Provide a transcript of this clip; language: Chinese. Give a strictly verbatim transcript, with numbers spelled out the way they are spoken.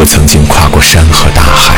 我曾经跨过山和大海，